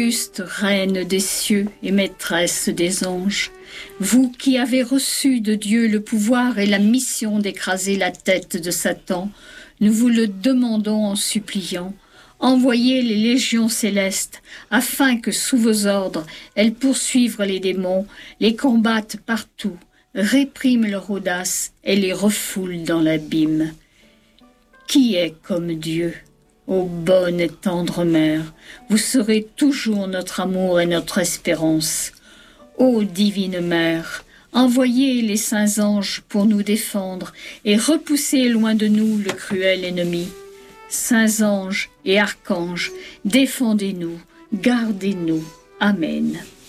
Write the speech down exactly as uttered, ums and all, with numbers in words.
Juste reine des cieux et maîtresse des anges, vous qui avez reçu de Dieu le pouvoir et la mission d'écraser la tête de Satan, nous vous le demandons en suppliant. Envoyez les légions célestes, afin que sous vos ordres, elles poursuivent les démons, les combattent partout, répriment leur audace et les refoulent dans l'abîme. Qui est comme Dieu ? Ô bonne et tendre mère, vous serez toujours notre amour et notre espérance. Ô divine mère, envoyez les saints anges pour nous défendre et repousser loin de nous le cruel ennemi. Saints anges et archanges, défendez-nous, gardez-nous. Amen.